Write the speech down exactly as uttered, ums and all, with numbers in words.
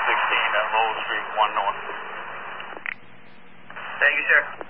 sixteen at Lowell Street, one north. Thank you, sir.